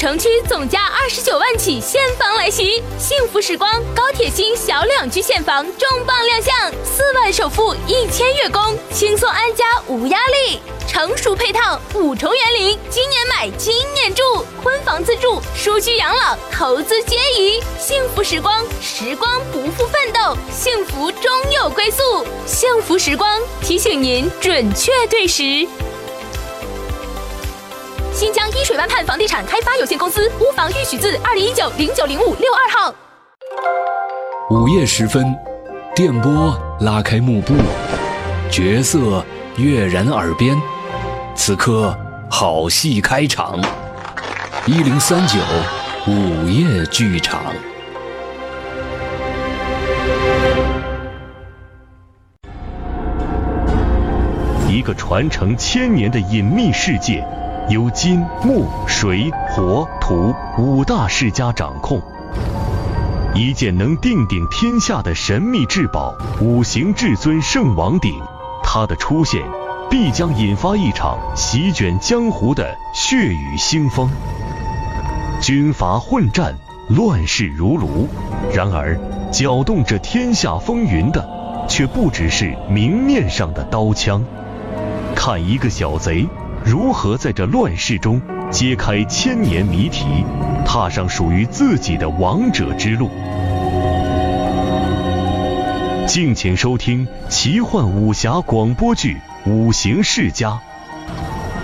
城区总价29万起现房来袭，幸福时光高铁新小2居现房重磅亮相，4万首付1000月供，轻松安家无压力。成熟配套5重园林，今年买今年住，婚房自住，舒居养老，投资皆宜。幸福时光，时光不负奋斗，幸福终有归宿。幸福时光提醒您准确对时。新疆伊水湾畔房地产开发有限公司屋房预许字2019090562号。 午夜时分，电波拉开幕布，角色跃然耳边。此刻好戏开场，1039午夜剧场。 一个传承1000年的隐秘世界，由金、木、水、火、土5大世家掌控。一件能定鼎天下的神秘至宝——五行至尊圣王鼎，它的出现必将引发一场席卷江湖的血雨腥风。军阀混战，乱世如炉。然而，搅动着天下风云的，却不只是明面上的刀枪。看一个小贼如何在这乱世中揭开1000年谜题，踏上属于自己的王者之路。敬请收听奇幻武侠广播剧《五行世家》。